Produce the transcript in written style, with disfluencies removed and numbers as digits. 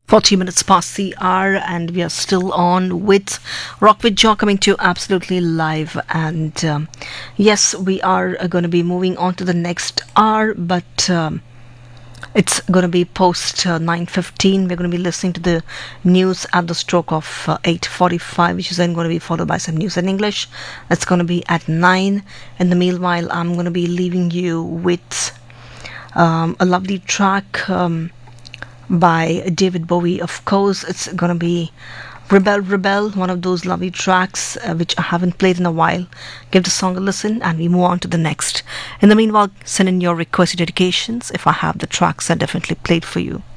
40 minutes past the hour, and we are still on with Rock with Jaw coming to you absolutely live. And yes, we are going to be moving on to the next hour, but it's going to be post 9:15. We're going to be listening to the news at the stroke of 8:45, which is then going to be followed by some news in English. That's going to be at 9. In the meanwhile, I'm going to be leaving you with a lovely track. By David Bowie. Of course, it's gonna be Rebel Rebel, one of those lovely tracks which I haven't played in a while. Give the song a listen and we move on to the next. In the meanwhile, send in your requested dedications. If I have the tracks, I definitely played for you.